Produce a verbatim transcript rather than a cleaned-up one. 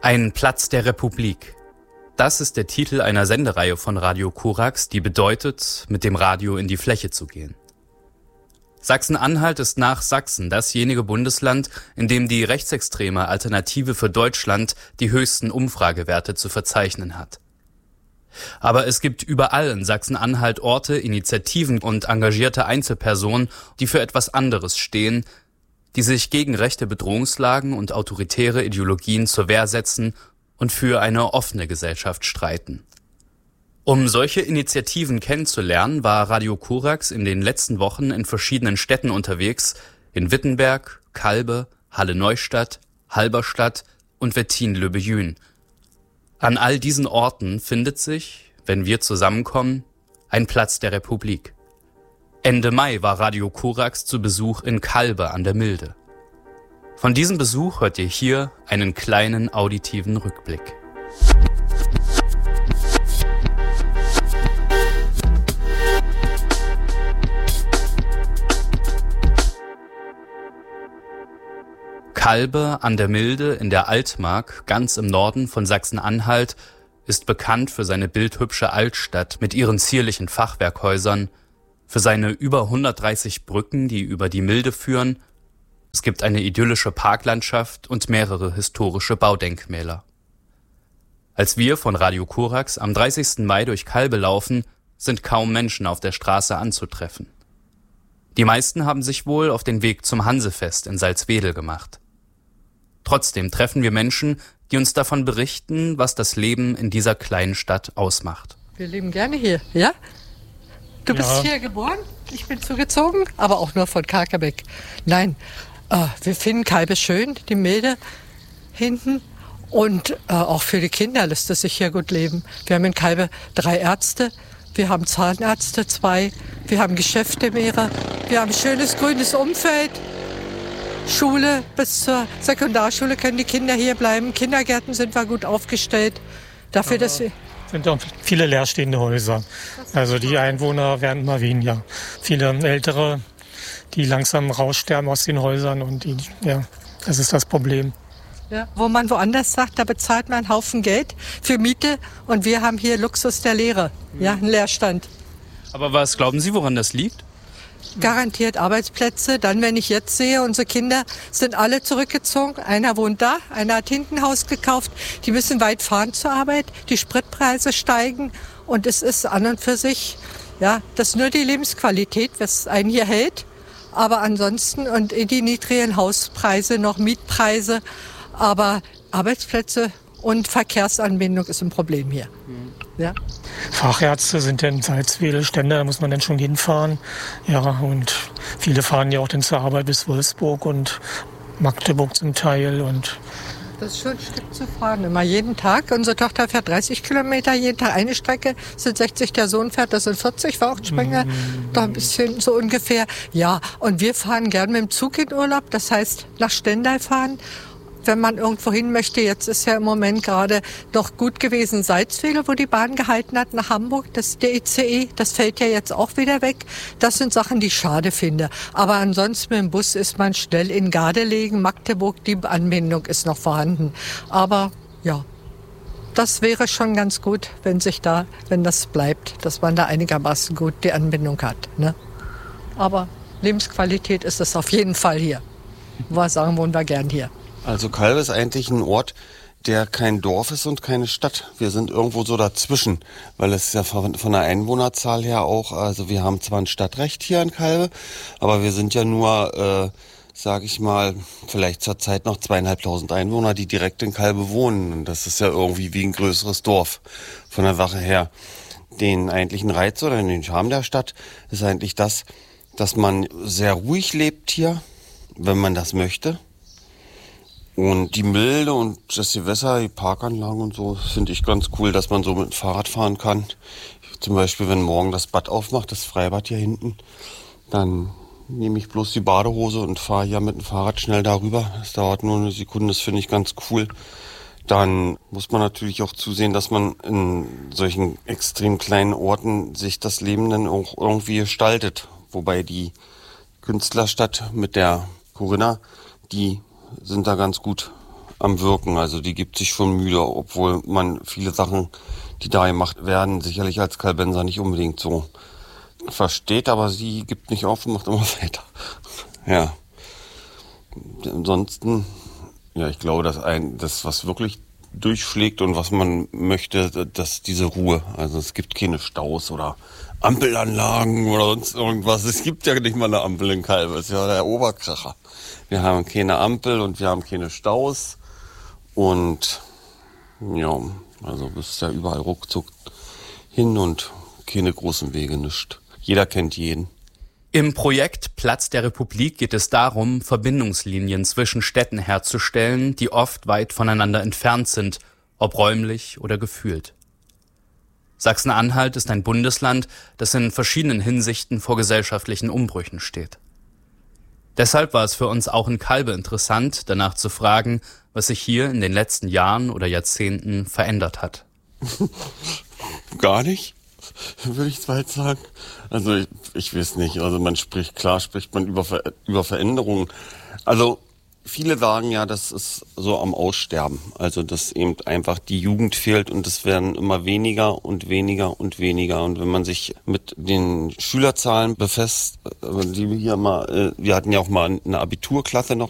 Ein Platz der Republik. Das ist der Titel einer Sendereihe von Radio Korax, die bedeutet, mit dem Radio in die Fläche zu gehen. Sachsen-Anhalt ist nach Sachsen dasjenige Bundesland, in dem die rechtsextreme Alternative für Deutschland die höchsten Umfragewerte zu verzeichnen hat. Aber es gibt überall in Sachsen-Anhalt Orte, Initiativen und engagierte Einzelpersonen, die für etwas anderes stehen, die sich gegen rechte Bedrohungslagen und autoritäre Ideologien zur Wehr setzen und für eine offene Gesellschaft streiten. Um solche Initiativen kennenzulernen, war Radio Korax in den letzten Wochen in verschiedenen Städten unterwegs, in Wittenberg, Calbe, Halle-Neustadt, Halberstadt und Wettin-Löbejün. An all diesen Orten findet sich, wenn wir zusammenkommen, ein Platz der Republik. Ende Mai war Radio Korax zu Besuch in Calbe an der Milde. Von diesem Besuch hört ihr hier einen kleinen auditiven Rückblick. Calbe an der Milde in der Altmark, ganz im Norden von Sachsen-Anhalt, ist bekannt für seine bildhübsche Altstadt mit ihren zierlichen Fachwerkhäusern, für seine über hundertdreißig Brücken, die über die Milde führen. Es gibt eine idyllische Parklandschaft und mehrere historische Baudenkmäler. Als wir von Radio Korax am dreißigsten Mai durch Calbe laufen, sind kaum Menschen auf der Straße anzutreffen. Die meisten haben sich wohl auf den Weg zum Hansefest in Salzwedel gemacht. Trotzdem treffen wir Menschen, die uns davon berichten, was das Leben in dieser kleinen Stadt ausmacht. Wir leben gerne hier, ja? Du ja. bist hier geboren, ich bin zugezogen, aber auch nur von Karkebeck. Nein, äh, wir finden Calbe schön, die Milde hinten. Und äh, auch für die Kinder lässt es sich hier gut leben. Wir haben in Calbe drei Ärzte, wir haben Zahnärzte, zwei, wir haben Geschäfte mehrere, wir haben ein schönes grünes Umfeld. Schule, bis zur Sekundarschule können die Kinder hier bleiben. Kindergärten sind wir gut aufgestellt. Dafür, dass wir sind auch viele leerstehende Häuser. Also die Einwohner werden immer weniger. Viele Ältere, die langsam raussterben aus den Häusern. Und die, ja, das ist das Problem. Ja, wo man woanders sagt, da bezahlt man einen Haufen Geld für Miete. Und wir haben hier Luxus der Leere, ja, einen Leerstand. Aber was glauben Sie, woran das liegt? Garantiert Arbeitsplätze. Dann, wenn ich jetzt sehe, unsere Kinder sind alle zurückgezogen. Einer wohnt da, einer hat hinten ein Haus gekauft. Die müssen weit fahren zur Arbeit. Die Spritpreise steigen. Und es ist an und für sich, ja, das ist nur die Lebensqualität, was einen hier hält. Aber ansonsten und die niedrigen Hauspreise, noch Mietpreise. Aber Arbeitsplätze und Verkehrsanbindung ist ein Problem hier. Ja. Fachärzte sind ja in Salzwedel, Stände, da muss man dann schon hinfahren. Ja, und viele fahren ja auch dann zur Arbeit bis Wolfsburg und Magdeburg zum Teil. Und das ist schon ein Stück zu fahren, immer jeden Tag. Unsere Tochter fährt dreißig Kilometer jeden Tag eine Strecke, das sind sechzig, der Sohn fährt, das sind vierzig, war auch Sprenger, mm. da ein bisschen so ungefähr. Ja, und wir fahren gern mit dem Zug in Urlaub, das heißt nach Stendal fahren. Wenn man irgendwo hin möchte, jetzt ist ja im Moment gerade doch gut gewesen Salzwedel, wo die Bahn gehalten hat, nach Hamburg, das der I C E, das fällt ja jetzt auch wieder weg. Das sind Sachen, die ich schade finde. Aber ansonsten mit dem Bus ist man schnell in Gardelegen, Magdeburg, die Anbindung ist noch vorhanden. Aber ja, das wäre schon ganz gut, wenn sich da, wenn das bleibt, dass man da einigermaßen gut die Anbindung hat, ne? Aber Lebensqualität ist es auf jeden Fall hier. Wo wir sagen, wohnen wir gern hier. Also Calbe ist eigentlich ein Ort, der kein Dorf ist und keine Stadt. Wir sind irgendwo so dazwischen, weil es ja von, von der Einwohnerzahl her auch, also wir haben zwar ein Stadtrecht hier in Calbe, aber wir sind ja nur, äh, sage ich mal, vielleicht zur Zeit noch zweieinhalbtausend Einwohner, die direkt in Calbe wohnen. Und das ist ja irgendwie wie ein größeres Dorf von der Sache her. Den eigentlichen Reiz oder den Charme der Stadt ist eigentlich das, dass man sehr ruhig lebt hier, wenn man das möchte. Und die Milde und das Gewässer, die Parkanlagen und so, finde ich ganz cool, dass man so mit dem Fahrrad fahren kann. Zum Beispiel, wenn morgen das Bad aufmacht, das Freibad hier hinten, dann nehme ich bloß die Badehose und fahre hier mit dem Fahrrad schnell darüber. Das dauert nur eine Sekunde, das finde ich ganz cool. Dann muss man natürlich auch zusehen, dass man in solchen extrem kleinen Orten sich das Leben dann auch irgendwie gestaltet. Wobei die Künstlerstadt mit der Corinna, die sind da ganz gut am Wirken. Also die gibt sich schon müde, obwohl man viele Sachen, die da gemacht werden, sicherlich als Kalbenser nicht unbedingt so versteht, aber sie gibt nicht auf und macht immer weiter. Ja. Ansonsten, ja, ich glaube, dass ein, das, was wirklich durchschlägt und was man möchte, dass diese Ruhe. Also es gibt keine Staus oder Ampelanlagen oder sonst irgendwas. Es gibt ja nicht mal eine Ampel in Calbe. Das ist ja der Oberkracher. Wir haben keine Ampel und wir haben keine Staus. Und ja, also bist ja überall ruckzuck hin und keine großen Wege, nichts. Jeder kennt jeden. Im Projekt Platz der Republik geht es darum, Verbindungslinien zwischen Städten herzustellen, die oft weit voneinander entfernt sind, ob räumlich oder gefühlt. Sachsen-Anhalt ist ein Bundesland, das in verschiedenen Hinsichten vor gesellschaftlichen Umbrüchen steht. Deshalb war es für uns auch in Calbe interessant, danach zu fragen, was sich hier in den letzten Jahren oder Jahrzehnten verändert hat. Gar nicht, würde ich bald sagen. Also ich, ich weiß nicht, also man spricht, klar spricht man über, Ver, über Veränderungen. Also viele sagen ja, das ist so am Aussterben. Also dass eben einfach die Jugend fehlt und es werden immer weniger und weniger und weniger. Und wenn man sich mit den Schülerzahlen befasst, die wir hier mal, wir hatten ja auch mal eine Abiturklasse noch